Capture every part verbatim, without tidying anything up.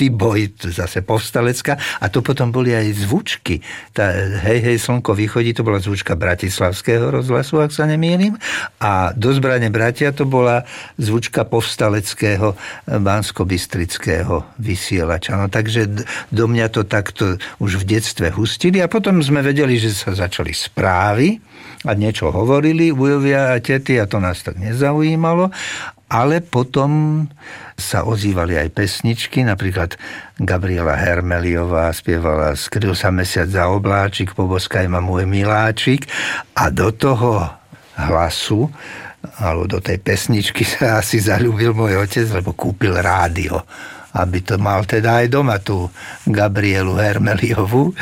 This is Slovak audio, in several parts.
Tyboj, zase povstalecká. A to potom boli aj zvučky. Tá Hej, hej, slnko východí, to bola zvučka bratislavského rozhlasu, ak sa nemýlim. A Do zbrane bratia to bola zvučka povstaleckého banskobystrického vysielača. No, takže do mňa to takto už v detstve hustili. A potom sme vedeli, že sa začali správy a niečo hovorili ujovia a tety a to nás tak nezaujímalo. Ale potom sa ozývali aj pesničky, napríklad Gabriela Hermeliová spievala Skryl sa mesiac za obláčik, poboskaj ma môj miláčik a do toho hlasu, alebo do tej pesničky sa asi zaľúbil môj otec, lebo kúpil rádio, aby to mal teda aj doma tú Gabrielu Hermeliovú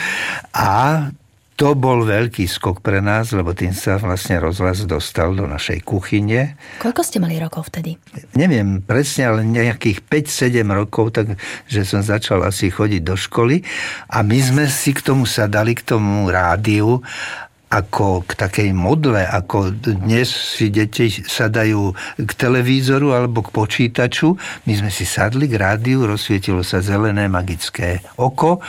a to bol veľký skok pre nás, lebo tým sa vlastne rozhlas dostal do našej kuchyne. Koľko ste mali rokov vtedy? Neviem presne, ale nejakých päť sedem rokov, takže som začal asi chodiť do školy a my sme si k tomu sadali, k tomu rádiu, ako k takej modle, ako dnes si deti sadajú k televízoru alebo k počítaču. My sme si sadli k rádiu, rozsvietilo sa zelené magické oko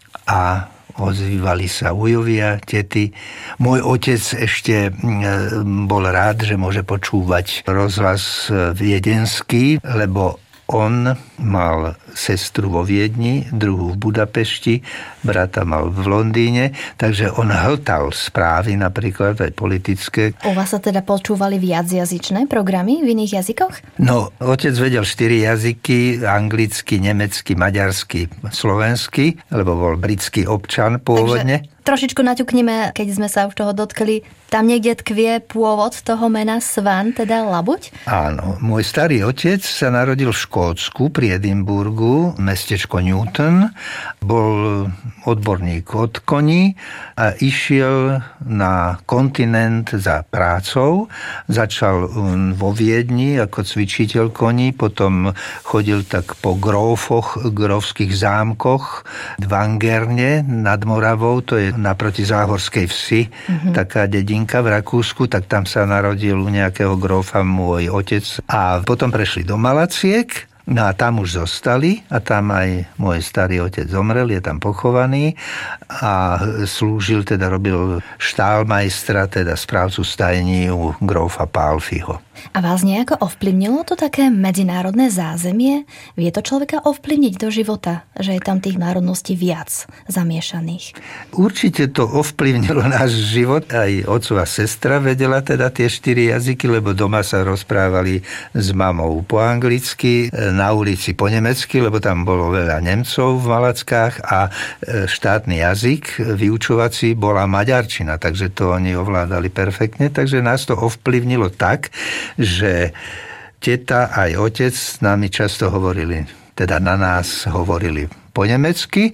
a ozývali sa ujovia, tety. Môj otec ešte bol rád, že môže počúvať rozhlas viedenský, lebo on mal sestru vo Viedni, druhú v Budapešti, brata mal v Londýne, takže on hltal správy napríklad aj politické. U vás sa teda počúvali viacjazyčné programy v iných jazykoch? No, otec vedel štyri jazyky, anglicky, nemecky, maďarsky, slovensky, lebo bol britský občan pôvodne. Takže trošičku naťuknime, keď sme sa už toho dotkli, tam niekde tkvie pôvod toho mena Svan, teda Labuť? Áno, môj starý otec sa narodil v Škótsku pri Edinburgu, mestečko Newton, bol odborník od koní a išiel na kontinent za prácou. Začal vo Viedni ako cvičiteľ koní, potom chodil tak po grófoch, grófskych zámkoch v Angerne nad Moravou, to je naproti Záhorskej vsi, mm-hmm. taká dedinka v Rakúsku, tak tam sa narodil u nejakého grófa môj otec a potom prešli do Malaciek. No a tam už zostali a tam aj môj starý otec zomrel, je tam pochovaný a slúžil, teda robil štálmajstra, teda správcu stajní u grófa Pálfiho. A vás nejako ovplyvnilo to také medzinárodné zázemie? Vie to človeka ovplyvniť do života, že je tam tých národností viac zamiešaných? Určite to ovplyvnilo náš život. Aj otcová sestra vedela teda tie štyri jazyky, lebo doma sa rozprávali s mamou po anglicky, na ulici po nemecky, lebo tam bolo veľa Nemcov v Malackách a štátny jazyk vyučovací bola maďarčina, takže to oni ovládali perfektne, takže nás to ovplyvnilo tak, že teta aj otec s nami často hovorili, teda na nás hovorili po nemecky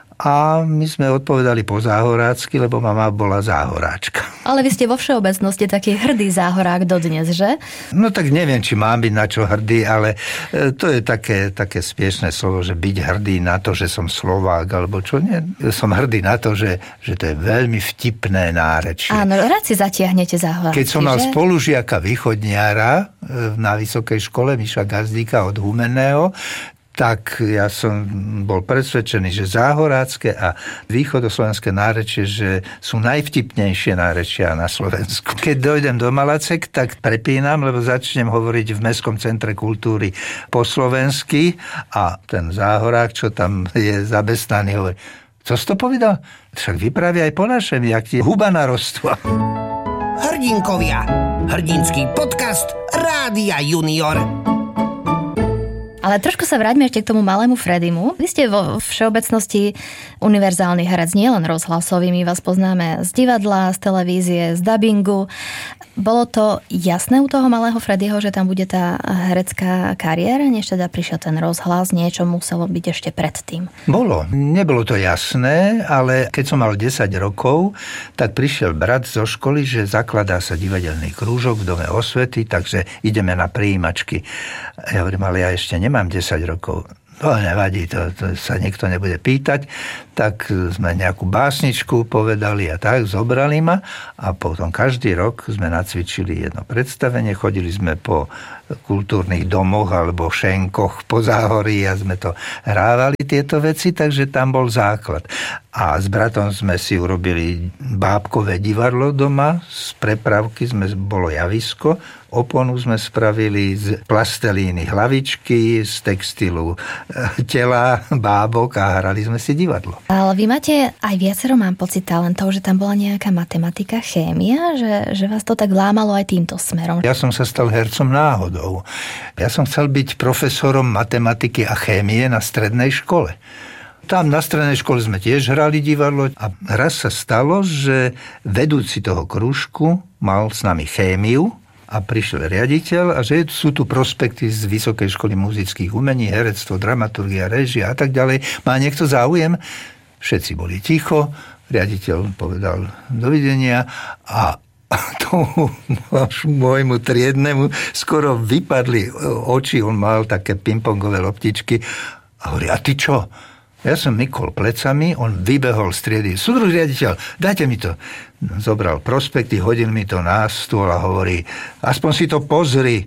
a my sme odpovedali po záhorácky, lebo mama bola záhoráčka. Ale vy ste vo všeobecnosti taký hrdý záhorák dodnes, že? No tak neviem, či mám byť na čo hrdý, ale to je také, také smiešné slovo, že byť hrdý na to, že som Slovák, alebo čo nie. Som hrdý na to, že, že to je veľmi vtipné nárečie. Áno, rád si zatiahnete záhorácky, Keď som mal že? spolužiaka východniara na vysokej škole, Miša Gazdíka od Humenného, tak ja som bol presvedčený, že záhorácké a východoslovenské nárečie, že sú najvtipnejšie nárečia na Slovensku. Keď dojdem do Malacek, tak prepínam, lebo začnem hovoriť v Mestskom centre kultúry po slovensky a ten záhorák, čo tam je zamestnaný, hovorí, co si to povedal? Však vypravia aj po našem, jak ti huba narostla. Hrdinkovia. Hrdinský podcast Rádia Junior. Ale trošku sa vráťme ešte k tomu malému Fredimu. Vy ste vo všeobecnosti univerzálny herec, nielen rozhlasový, my vás poznáme z divadla, z televízie, z dabingu. Bolo to jasné u toho malého Frediho, že tam bude tá herecká kariéra, než teda prišiel ten rozhlas, niečo muselo byť ešte predtým? Bolo. Nebolo to jasné, ale keď som mal desať rokov, tak prišiel brat zo školy, že zakladá sa divadelný krúžok v Dome osvety, takže ideme na prijímačky. Ja hovorím, ale ja ešte nemám desať rokov. No nevadí, to, to sa nikto nebude pýtať. Tak sme nejakú básničku povedali a tak, zobrali ma a potom každý rok sme nacvičili jedno predstavenie, chodili sme po kultúrnych domoch alebo šenkoch po záhorí a sme to hrávali tieto veci, takže tam bol základ. A s bratom sme si urobili bábkové divadlo doma, z prepravky sme, bolo javisko, oponu sme spravili z plastelíny hlavičky, z textilu tela, bábok a hrali sme si divadlo. Ale vy máte aj viacero, mám pocit, talentov, že tam bola nejaká matematika, chémia, že, že vás to tak lámalo aj týmto smerom. Ja som sa stal hercom náhodou. Ja som chcel byť profesorom matematiky a chémie na strednej škole. Tam na strednej škole sme tiež hrali divadlo a raz sa stalo, že vedúci toho krúžku mal s nami chémiu a prišiel riaditeľ a že sú tu prospekty z Vysokej školy muzických umení, herectvo, dramaturgia, réžia a tak ďalej. Má niekto záujem? Všetci boli ticho, riaditeľ povedal dovidenia a tomu môjmu triednemu skoro vypadli oči, on mal také pingpongové loptičky a hovorí, a ty čo? Ja som mykol plecami, on vybehol z triedy. Súdruh riaditeľ, dajte mi to. Zobral prospekty, hodil mi to na stôl a hovorí, aspoň si to pozri.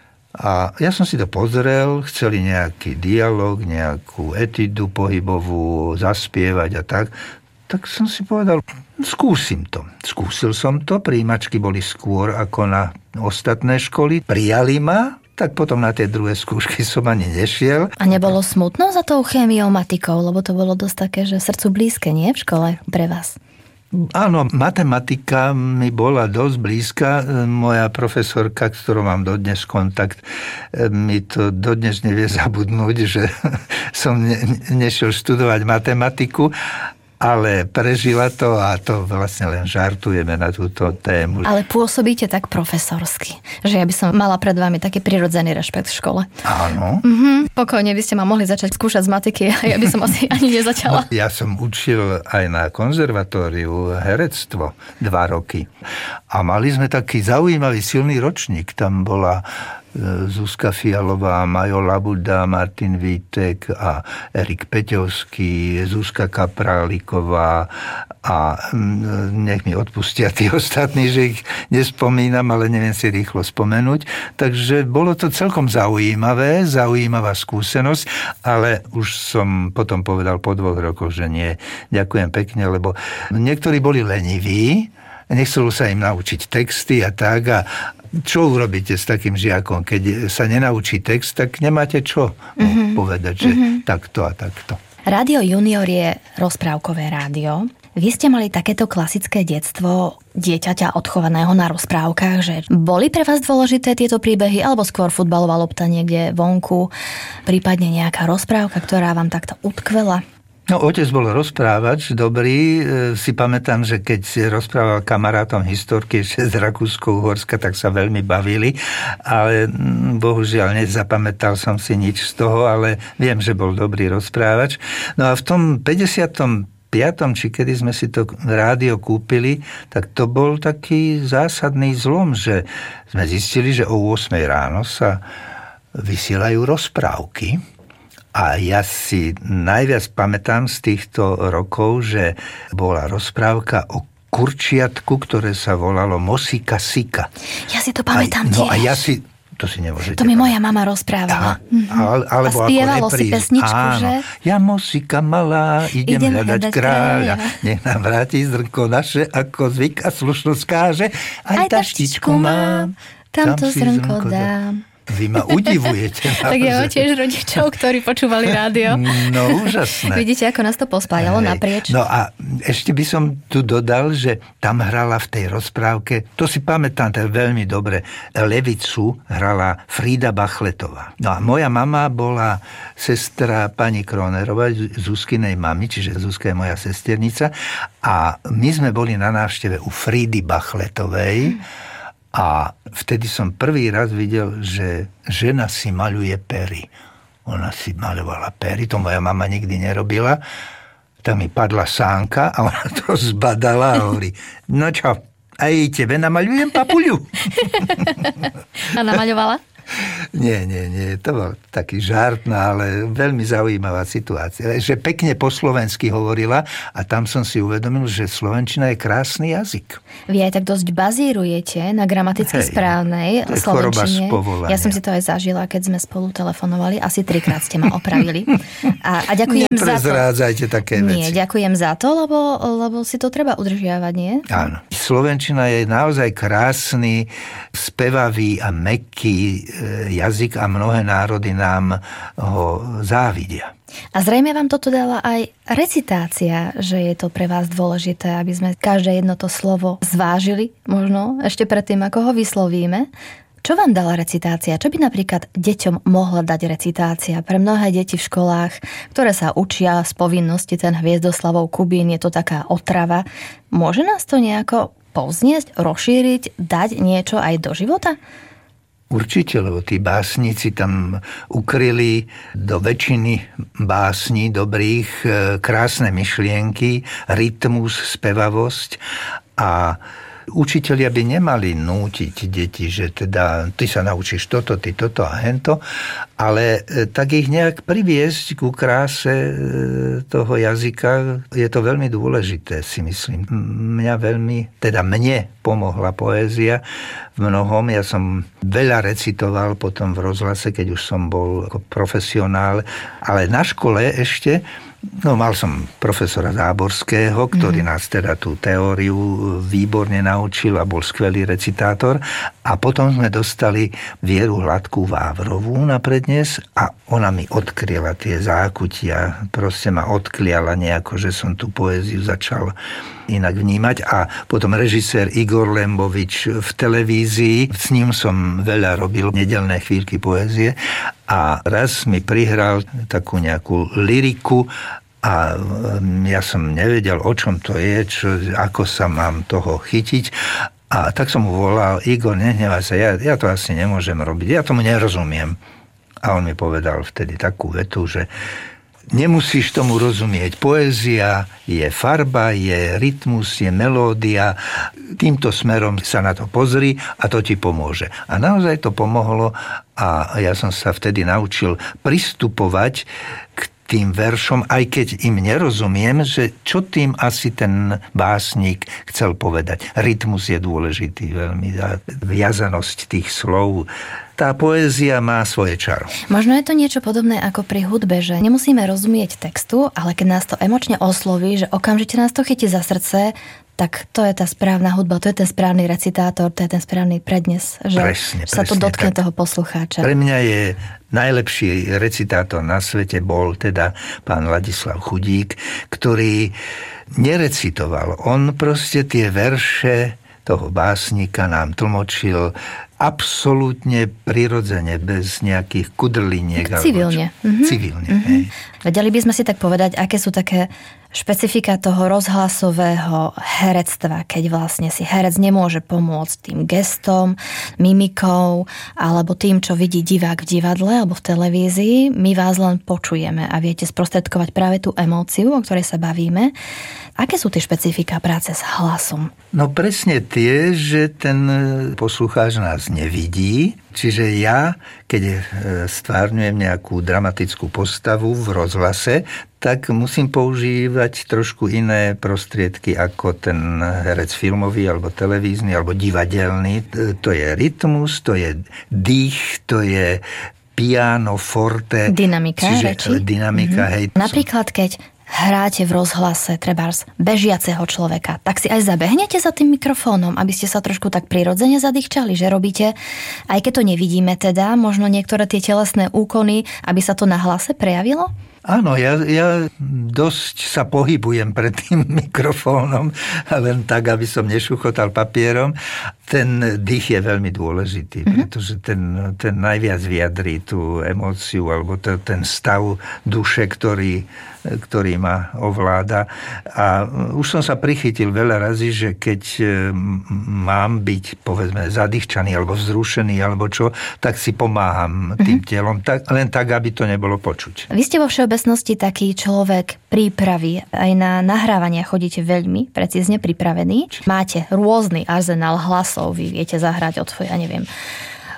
A ja som si to pozrel, chceli nejaký dialog, nejakú etidu pohybovú, zaspievať a tak. Tak som si povedal, skúsim to. Skúsil som to, prijímačky boli skôr ako na ostatné školy. Prijali ma, tak potom na tie druhé skúšky som ani nešiel. A nebolo smutno za tou chémiou, matikou, lebo to bolo dosť také, že srdcu blízke, nie v škole pre vás? Áno, matematika mi bola dosť blízka. Moja profesorka, s ktorou mám dodnes kontakt, mi to dodnes nevie zabudnúť, že som ne, nešiel študovať matematiku, ale prežila to a to vlastne len žartujeme na túto tému. Ale pôsobíte tak profesorsky, že ja by som mala pred vami taký prirodzený rešpekt v škole. Áno. Mhm, pokojne by ste ma mohli začať skúšať z matiky a ja by som asi ani nezačala. No, ja som učil aj na konzervatóriu herectvo dva roky a mali sme taký zaujímavý silný ročník. Tam bola Zuzka Fialová, Majo Labuda, Martin Vítek a Erik Peťovský, Zuzka Kapráliková a nech mi odpustia tí ostatní, že ich nespomínam, ale neviem si rýchlo spomenúť. Takže bolo to celkom zaujímavé, zaujímavá skúsenosť, ale už som potom povedal po dvoch rokoch, že nie, ďakujem pekne, lebo niektorí boli leniví, nechcelo sa im naučiť texty a tak a čo urobíte s takým žiakom? Keď sa nenaučí text, tak nemáte čo mm-hmm. povedať, že mm-hmm. takto a takto. Rádio Junior je rozprávkové rádio. Vy ste mali takéto klasické detstvo dieťaťa odchovaného na rozprávkach, že boli pre vás dôležité tieto príbehy, alebo skôr futbalová lopta niekde vonku, prípadne nejaká rozprávka, ktorá vám takto utkvela? No, otec bol rozprávač, dobrý. Si pamätám, že keď rozprával kamarátom historky ešte z Rakúsko-Uhorska, tak sa veľmi bavili, ale bohužiaľ nezapamätal som si nič z toho, ale viem, že bol dobrý rozprávač. No a v tom päťdesiatom piatom či kedy sme si to rádio kúpili, tak to bol taký zásadný zlom, že sme zistili, že o ôsmej ráno sa vysielajú rozprávky. A ja si najviac pamätám z týchto rokov, že bola rozprávka o kurčiatku, ktoré sa volalo Mosika Sika. Ja si to pamätám a, no tiež. a ja si... To si nemôžete... To mi moja mama rozprávala. Mm-hmm. Alebo a spievalo si pesničku, áno. že? Ja Mosika malá, idem, idem hľadať kráľa. Nech nám vráti zrnko naše, ako zvyk a slušnosť káže. Aj, Aj taštičku mám, tam to zrnko dám. Vy ma udivujete. Tak ja mám tiež rodičov, ktorí počúvali rádio. No, úžasné. Vidíte, ako nás to pospájalo Hej. naprieč. No a ešte by som tu dodal, že tam hrala v tej rozprávke, to si pamätám, to je veľmi dobre, Levicu hrala Frida Bachletová. No a moja mama bola sestra pani Kronerová, Zuzkinej mami, čiže Zuzka je moja sesternica. A my sme boli na návšteve u Fridy Bachletovej, hmm. A vtedy som prvý raz videl, že žena si maľuje pery. Ona si maľovala pery, to moja mama nikdy nerobila. Tam mi padla sánka a ona to zbadala a hovorí, no čo, aj tebe namaľujem papuľu. A namaľovala? Nie, nie, nie. To bol taký žart, no, ale veľmi zaujímavá situácia. Že pekne po slovensky hovorila a tam som si uvedomil, že slovenčina je krásny jazyk. Vy aj tak dosť bazírujete na gramaticky Hej, správnej to je slovenčine. choroba z povolania. Ja som si to aj zažila, keď sme spolu telefonovali. Asi trikrát ste ma opravili. A, a ďakujem za to. Neprezrádzajte také veci. Nie, ďakujem za to, lebo, lebo si to treba udržiavať, nie? Áno. Slovenčina je naozaj krásny, spevavý a mäkký jazyk a mnohé národy nám ho závidia. A zrejme vám toto dala aj recitácia, že je to pre vás dôležité, aby sme každé jedno to slovo zvážili, možno ešte predtým, ako ho vyslovíme. Čo vám dala recitácia? Čo by napríklad deťom mohla dať recitácia? Pre mnohé deti v školách, ktoré sa učia z povinnosti ten Hviezdoslavov Kubín, je to taká otrava. Môže nás to nejako povzniesť, rozšíriť, dať niečo aj do života? Určite, lebo tí básnici tam ukryli do väčšiny básní dobrých krásne myšlienky, rytmus, spevavosť a učitelia by nemali nútiť deti, že teda ty sa naučíš toto, ty toto a hento, ale tak ich nejak priviesť ku kráse toho jazyka. Je to veľmi dôležité, si myslím. Mňa veľmi, teda mne pomohla poézia v mnohom. Ja som veľa recitoval potom v rozhlase, keď už som bol ako profesionál, ale na škole ešte no mal som profesora Záborského, ktorý mm. nás teda tú teóriu výborne naučil a bol skvelý recitátor. A potom sme dostali Vieru Hladkú Vávrovú na prednes a ona mi odkryla tie zákutia. Proste ma odkliala nejako, že som tú poéziu začal inak vnímať. A potom režisér Igor Lembovič v televízii, s ním som veľa robil nedelné chvíľky poézie a raz mi prihral takú nejakú lyriku a ja som nevedel, o čom to je, čo, ako sa mám toho chytiť. A tak som mu volal: Igor, nehnevaj sa, ja, ja to asi nemôžem robiť, ja tomu nerozumiem. A on mi povedal vtedy takú vetu, že nemusíš tomu rozumieť. Poézia je farba, je rytmus, je melódia. Týmto smerom sa na to pozri a to ti pomôže. A naozaj to pomohlo a ja som sa vtedy naučil pristupovať k tým veršom, aj keď im nerozumiem, že čo tým asi ten básnik chcel povedať. Rytmus je dôležitý veľmi, viazanosť tých slov. Tá poézia má svoje čaro. Možno je to niečo podobné ako pri hudbe, že nemusíme rozumieť textu, ale keď nás to emočne osloví, že okamžite nás to chytí za srdce, tak to je tá správna hudba, to je ten správny recitátor, to je ten správny prednes, že presne, sa to presne, dotkne tak. toho poslucháča. Pre mňa je najlepší recitátor na svete bol teda pán Ladislav Chudík, ktorý nerecitoval. On proste tie verše toho básnika nám tlmočil absolútne prirodzene, bez nejakých kudrliniek. Civilne. Mhm. Civilne, mhm. hej. Vedeli by sme si tak povedať, aké sú také špecifika toho rozhlasového herectva, keď vlastne si herec nemôže pomôcť tým gestom, mimikou, alebo tým, čo vidí divák v divadle alebo v televízii. My vás len počujeme a viete sprostredkovať práve tú emóciu, o ktorej sa bavíme. Aké sú tie špecifika práce s hlasom? No presne tie, že ten poslucháč nás nevidí. Čiže ja, keď stvárňujem nejakú dramatickú postavu v rozhlase, tak musím používať trošku iné prostriedky ako ten herec filmový, alebo televízny, alebo divadelný. To je rytmus, to je dých, to je piano, forte. Dynamika čiže reči. Dynamika, mm-hmm. hej. Napríklad, keď hráte v rozhlase trebárs bežiaceho človeka, tak si aj zabehnete za tým mikrofónom, aby ste sa trošku tak prirodzene zadýchčali, že robíte, aj keď to nevidíme teda, možno niektoré tie telesné úkony, aby sa to na hlase prejavilo? Áno, ja, ja dosť sa pohybujem pred tým mikrofónom, len tak, aby som nešuchotal papierom. Ten dých je veľmi dôležitý, mm-hmm. pretože ten, ten najviac vyjadrí tú emóciu alebo to, ten stav duše, ktorý, ktorý ma ovláda. A už som sa prichytil veľa razy, že keď mám byť, povedzme, zadýchčaný alebo vzrušený alebo čo, tak si pomáham tým mm-hmm. telom, tak, len tak, aby to nebolo počuť. Vy ste vo všeobecnosti taký človek prípravy. Aj na nahrávania chodíte veľmi precízne pripravený. Máte rôzny arzenál hlasov. Vy viete zahrať od, ja neviem,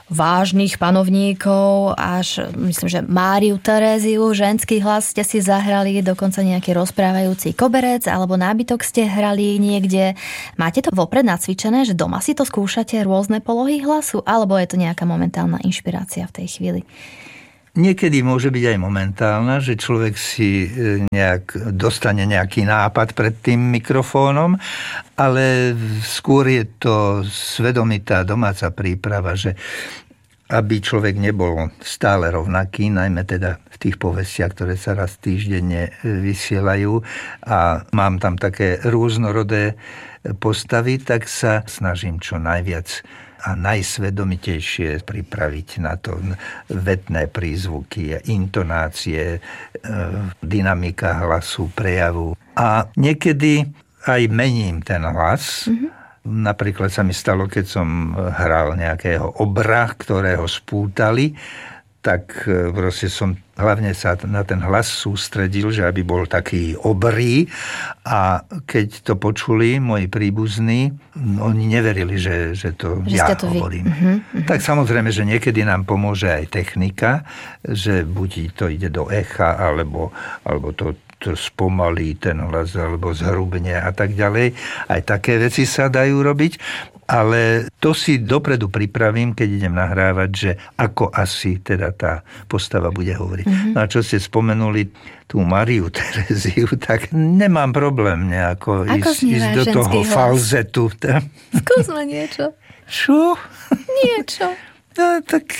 vážnych panovníkov, až myslím, že Máriu Teréziu, ženský hlas ste si zahrali, dokonca nejaký rozprávajúci koberec alebo nábytok ste hrali niekde. Máte to vopred nacvičené, že doma si to skúšate rôzne polohy hlasu, alebo je to nejaká momentálna inšpirácia v tej chvíli? Niekedy môže byť aj momentálna, že človek si nejak dostane nejaký nápad pred tým mikrofónom, ale skôr je to svedomitá domáca príprava, že aby človek nebol stále rovnaký, najmä teda v tých povestiach, ktoré sa raz týždenne vysielajú a mám tam také rôznorodé postavy, tak sa snažím čo najviac a najsvedomitejšie pripraviť na to vetné prízvuky, intonácie, dynamika hlasu, prejavu. A niekedy aj mením ten hlas. Mm-hmm. Napríklad sa mi stalo, keď som hral nejakého obra, ktorého spútali, tak proste som hlavne sa na ten hlas sústredil, že aby bol taký obrý, a keď to počuli moji príbuzní, oni neverili, že, že to že ja to hovorím. Uh-huh, uh-huh. Tak samozrejme, že niekedy nám pomôže aj technika, že buď to ide do echa, alebo, alebo to to spomalí ten hlas, alebo zhrubne a tak ďalej. Aj také veci sa dajú robiť, ale to si dopredu pripravím, keď idem nahrávať, že ako asi teda tá postava bude hovoriť. Mm-hmm. No a čo ste spomenuli tú Máriu Teréziu, tak nemám problém nejako ako ísť, ísť do toho hlas? Falzetu. Skúsme niečo. Čo? Niečo. No, tak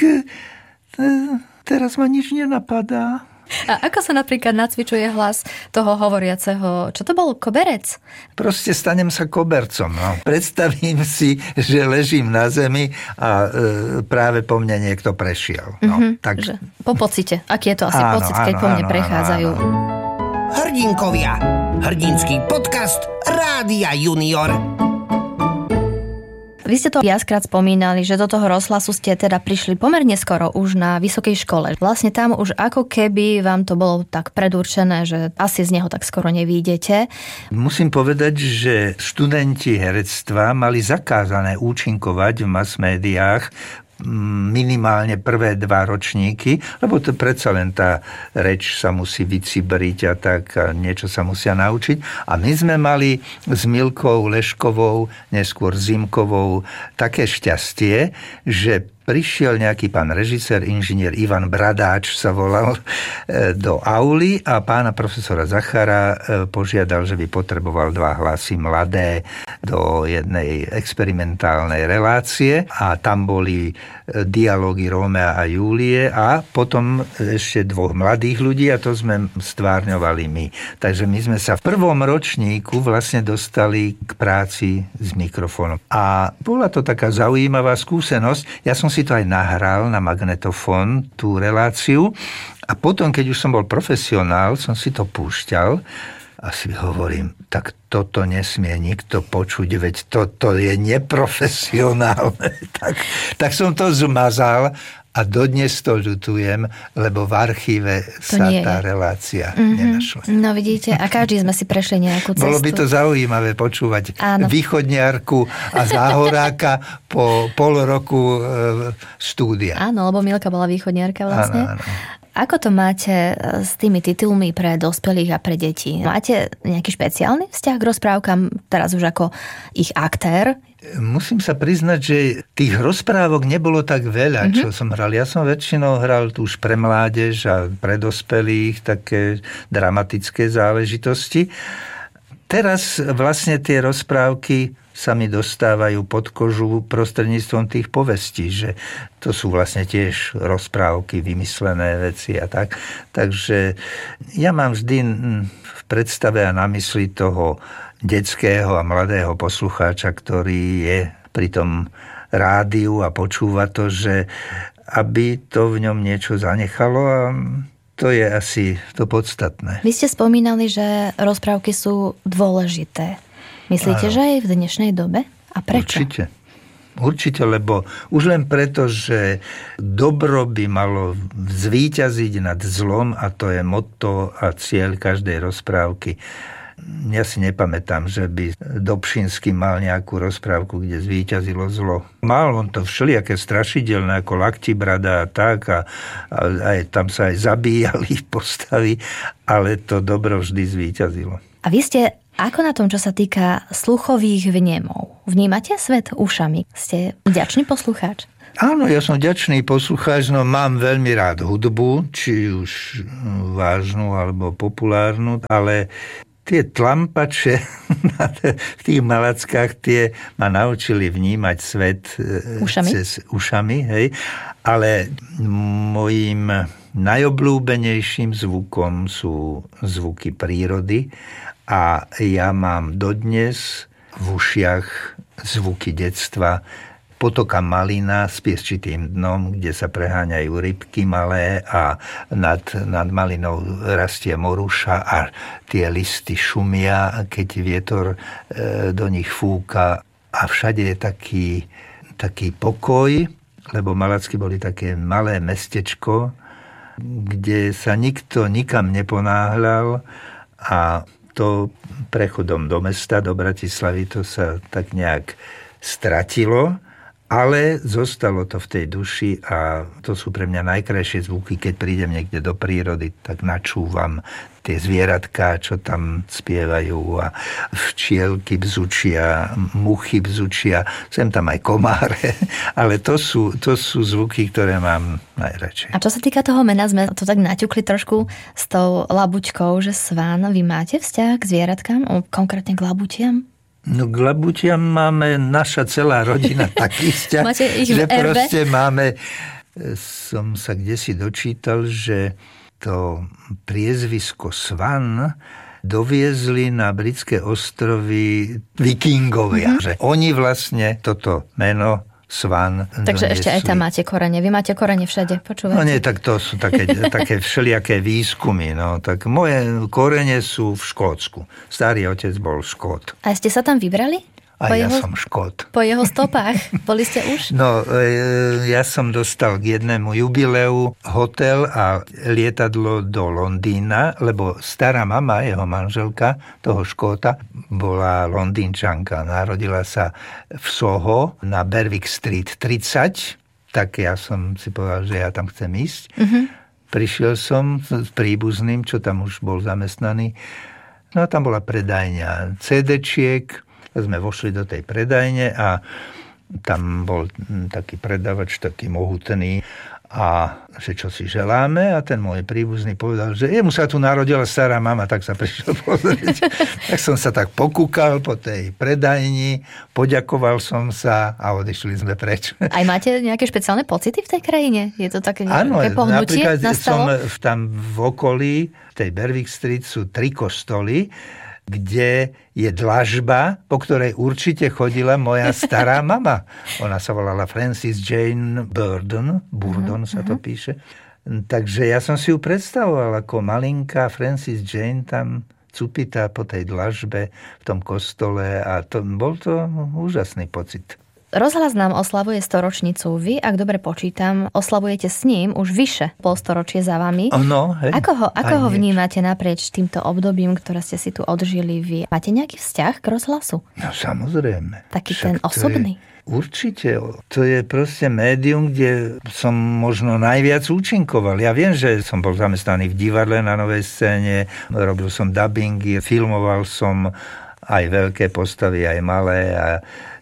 teraz ma nič nenapadá. A ako sa napríklad nacvičuje hlas toho hovoriaceho? Čo to bol? Koberec? Proste stanem sa kobercom. No. Predstavím si, že ležím na zemi a e, práve po mne niekto prešiel. No, mm-hmm, takže... Po pocite. Aký je to asi áno, pocit, keď áno, po mne áno, prechádzajú? Áno, áno. Hrdinkovia. Hrdinský podcast Rádia Junior. Vy ste to viackrát spomínali, že do toho rozhlasu ste teda prišli pomerne skoro už na vysokej škole. Vlastne tam už ako keby vám to bolo tak predurčené, že asi z neho tak skoro nevyjdete. Musím povedať, že študenti herectva mali zakázané účinkovať v mass médiách minimálne prvé dva ročníky, lebo to predsa len tá reč sa musí vycibriť a tak a niečo sa musia naučiť. A my sme mali s Milkou Leškovou, neskôr Zimkovou, také šťastie, že prišiel nejaký pán režisér, inžinier Ivan Bradáč sa volal, do auly a pána profesora Zachara požiadal, že by potreboval dva hlasy mladé do jednej experimentálnej relácie a tam boli dialógy Rómea a Júlie a potom ešte dvoch mladých ľudí a to sme stvárňovali my. Takže my sme sa v prvom ročníku vlastne dostali k práci s mikrofónom. A bola to taká zaujímavá skúsenosť. Ja som si to aj nahral na magnetofón, tú reláciu. A potom, keď už som bol profesionál, som si to púšťal a si hovorím, tak toto nesmie nikto počuť, veď toto je neprofesionálne. tak, tak som to zmazal a dodnes to ľutujem, lebo v archíve to sa tá je. relácia mm-hmm. nenašla. No vidíte, a každý sme si prešli nejakú cestu. Bolo by to zaujímavé počúvať áno. východniarku a záhoráka po pol roku e, štúdia. Áno, lebo Milka bola východniarka vlastne. Áno, áno. Ako to máte s tými titulmi pre dospelých a pre deti? Máte nejaký špeciálny vzťah k rozprávkam, teraz už ako ich aktér? Musím sa priznať, že tých rozprávok nebolo tak veľa, mm-hmm. čo som hral. Ja som väčšinou hral tu už pre mládež a pre dospelých také dramatické záležitosti. Teraz vlastne tie rozprávky sa mi dostávajú pod kožu prostredníctvom tých povestí, že to sú vlastne tiež rozprávky, vymyslené veci a tak. Takže ja mám vždy v predstave a na mysli toho detského a mladého poslucháča, ktorý je pri tom rádiu a počúva to, že aby to v ňom niečo zanechalo a to je asi to podstatné. Vy ste spomínali, že rozprávky sú dôležité. Myslíte, Áno. že aj v dnešnej dobe? A prečo? Určite. Určite, lebo už len preto, že dobro by malo zvíťaziť nad zlom a to je motto a cieľ každej rozprávky. Ja si nepamätám, že by Dobšinský mal nejakú rozprávku, kde zvíťazilo zlo. Mal on to všelijaké strašidelné, ako Laktibrada a tak, a, a aj, tam sa aj zabíjali postavy, ale to dobro vždy zvíťazilo. A vy ste ako na tom, čo sa týka sluchových vnemov? Vnímate svet ušami? Ste vďačný poslucháč? Áno, ja som vďačný poslucháč, no mám veľmi rád hudbu, či už vážnu alebo populárnu, ale tie tlampače v tých malackách, tie ma naučili vnímať svet ušami? cez ušami, hej. Ale mojím najobľúbenejším zvukom sú zvuky prírody a ja mám dodnes v ušiach zvuky detstva, potoka Malina s piesčitým dnom, kde sa preháňajú rybky malé a nad, nad Malinou rastie moruša a tie listy šumia, keď vietor e, do nich fúka a všade je taký, taký pokoj, lebo Malacky boli také malé mestečko, kde sa nikto nikam neponáhľal a to prechodom do mesta, do Bratislavy, to sa tak nejak stratilo. Ale zostalo to v tej duši a to sú pre mňa najkrajšie zvuky, keď prídem niekde do prírody, tak načúvam tie zvieratká, čo tam spievajú a včielky bzučia, muchy bzučia, sem tam aj komáre, ale to sú, to sú zvuky, ktoré mám najradšej. A čo sa týka toho mena, sme to tak naťukli trošku s tou labuťkou, že Svan, vy máte vzťah k zvieratkám, konkrétne k labutiam? No k labutiam máme naša celá rodina taký vzťah, že proste máme, som sa kdesi dočítal, že to priezvisko Svan doviezli na britské ostrovy vikingovia, mm-hmm. že oni vlastne toto meno Svan. Takže doniesli. Ešte aj tam máte korene. Vy máte korene všade, počúvajte. No nie, tak to sú také, také všelijaké výskumy. No. Tak moje korene sú v Škótsku. Starý otec bol Škót. A ste sa tam vybrali? A ja jeho, som Škót. Po jeho stopách? Boli ste už? No, ja som dostal k jednému jubileu hotel a lietadlo do Londýna, lebo stará mama, jeho manželka, toho Škóta, bola Londýnčanka. Narodila sa v Soho na Berwick Street tridsať, tak ja som si povedal, že ja tam chcem ísť. Mm-hmm. Prišiel som s príbuzným, čo tam už bol zamestnaný. No a tam bola predajňa cé déčiek. Sme vošli do tej predajne a tam bol taký predavač, taký mohutný a že čo si želáme a ten môj príbuzný povedal, že jemu sa tu narodila stará mama, tak sa prišiel pozrieť. Tak som sa tak pokúkal po tej predajni, poďakoval som sa a odišli sme preč. Aj máte nejaké špeciálne pocity v tej krajine? Je to také nejaké Áno, pohnutie napríklad nastalo? Som tam v okolí, v tej Berwick Street sú tri kostoly, kde je dlažba, po ktorej určite chodila moja stará mama. Ona sa volala Frances Jane Burdon, Burdon uh-huh. sa to píše. Takže ja som si ju predstavoval ako malinká Frances Jane tam cupitá po tej dlažbe v tom kostole a to, bol to úžasný pocit. Rozhlas nám oslavuje storočnicu. Vy, ak dobre počítam, oslavujete s ním už vyše polstoročie za vami. No, hej. Ako ho, ako ho vnímate naprieč týmto obdobím, ktoré ste si tu odžili vy? Máte nejaký vzťah k rozhlasu? No samozrejme. Taký Však ten osobný? Je, určite. To je proste médium, kde som možno najviac účinkoval. Ja viem, že som bol zamestnaný v divadle na Novej scéne, robil som dubbingy, filmoval som aj veľké postavy, aj malé a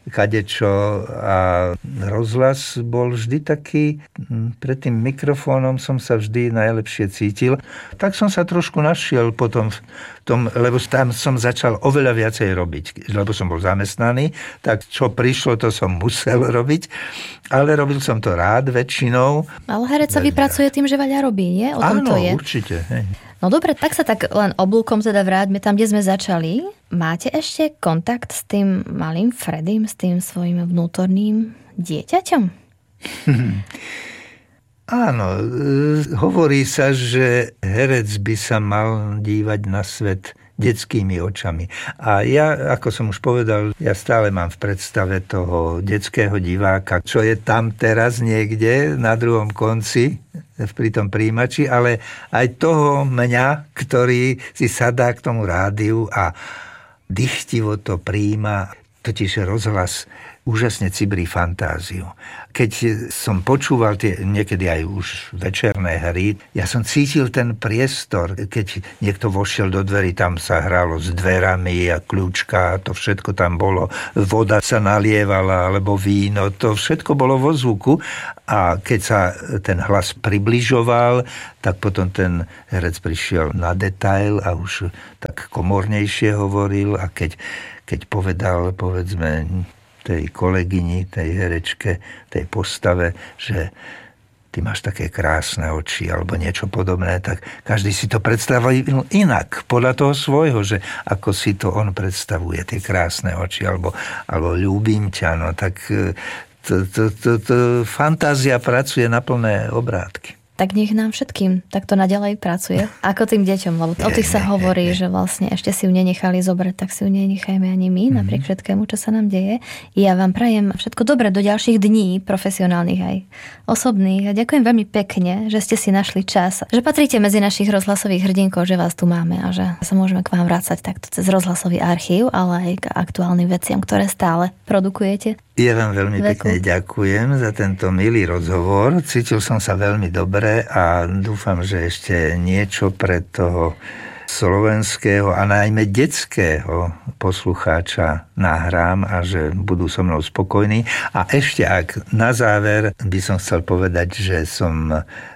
kadečo a rozhlas bol vždy taký, pred tým mikrofónom som sa vždy najlepšie cítil. Tak som sa trošku našiel potom v tom, lebo tam som začal oveľa viacej robiť, lebo som bol zamestnaný, tak čo prišlo, to som musel robiť, ale robil som to rád väčšinou. Ale herec sa vypracuje tým, že veľa robí, nie? O tom Áno, to je. určite. Hej. No dobre, tak sa tak len oblúkom teda vráťme tam, kde sme začali. Máte ešte kontakt s tým malým Freddym, s tým svojím vnútorným dieťaťom? Áno, hovorí sa, že herec by sa mal dívať na svet detskými očami. A ja, ako som už povedal, ja stále mám v predstave toho detského diváka, čo je tam teraz niekde na druhom konci pri tom príjimači, ale aj toho mňa, ktorý si sadá k tomu rádiu a dychtivo to prijíma. Totiž rozhlas úžasne cibrí fantáziu. Keď som počúval tie niekedy aj už večerné hry, ja som cítil ten priestor. Keď niekto vošiel do dverí, tam sa hralo s dverami a kľúčka, to všetko tam bolo. Voda sa nalievala, alebo víno, to všetko bolo vo zvuku. A keď sa ten hlas približoval, tak potom ten herec prišiel na detail a už tak komornejšie hovoril. A keď, keď povedal, povedzme, tej kolegyni, tej herečke, tej postave, že ty máš také krásne oči alebo niečo podobné, tak každý si to predstavuje inak, podľa toho svojho, že ako si to on predstavuje, tie krásne oči, alebo, alebo ľúbim ťa, no tak to, to, to, to, fantázia pracuje na plné obrátky. Tak nech nám všetkým takto naďalej pracuje. Ako tým deťom, lebo o tých sa hovorí, že vlastne ešte si ju nenechali zobrať, tak si ju nenechajme ani my, mm-hmm. napriek všetkému, čo sa nám deje. Ja vám prajem všetko dobré do ďalších dní, profesionálnych aj osobných. A ďakujem veľmi pekne, že ste si našli čas, že patríte medzi našich rozhlasových hrdinkov, že vás tu máme a že sa môžeme k vám vrácať takto cez rozhlasový archív, ale aj k aktuálnym veciam, ktoré stále produkujete. Ja vám veľmi Veku. pekne ďakujem za tento milý rozhovor. Cítil som sa veľmi dobre a dúfam, že ešte niečo pre toho slovenského a najmä detského poslucháča nahrám a že budú so mnou spokojní. A ešte ak na záver by som chcel povedať, že som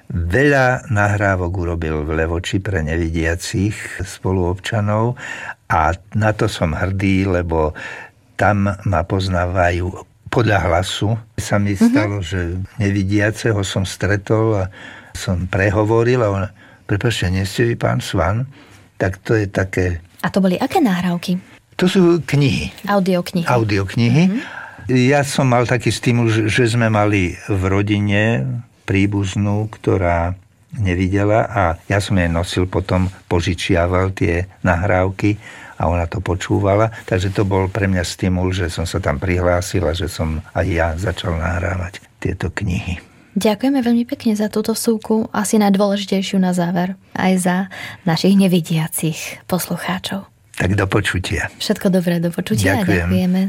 veľa nahrávok urobil v Levoči pre nevidiacich spoluobčanov a na to som hrdý, lebo tam ma poznávajú podľa hlasu. Sa mi stalo, mm-hmm. že nevidiaceho som stretol a som prehovoril a on, prepáčte, nie ste vy pán Svan? Tak to je také... A to boli aké nahrávky? To sú knihy. Audioknihy. Audioknihy. Mm-hmm. Ja som mal taký stimul, že sme mali v rodine príbuznú, ktorá nevidela a ja som jej nosil potom, požičiaval tie nahrávky a ona to počúvala, takže to bol pre mňa stimul, že som sa tam prihlásil a že som aj ja začal nahrávať tieto knihy. Ďakujeme veľmi pekne za túto vsúku, asi najdôležitejšiu na záver, aj za našich nevidiacich poslucháčov. Tak do počutia. Všetko dobré, do počutia. Ďakujem. Ďakujeme.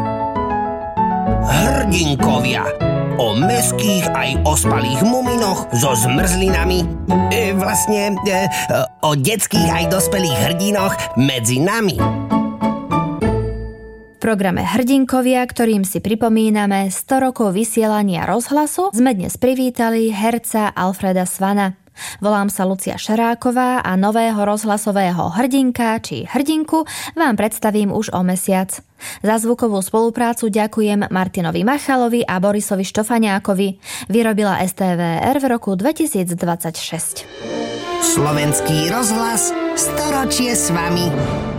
Hrdinkovia. O meských aj ospalých muminoch so zmrzlinami. E, vlastne e, o detských aj dospelých hrdinoch medzi nami. V programe Hrdinkovia, ktorým si pripomíname sto rokov vysielania rozhlasu, sme dnes privítali herca Alfreda Svana. Volám sa Lucia Šaráková a nového rozhlasového hrdinka či hrdinku vám predstavím už o mesiac. Za zvukovú spoluprácu ďakujem Martinovi Machalovi a Borisovi Štofaňákovi. Vyrobila es té vé er v roku dvetisícdvadsaťšesť. Slovenský rozhlas, storočie s vami.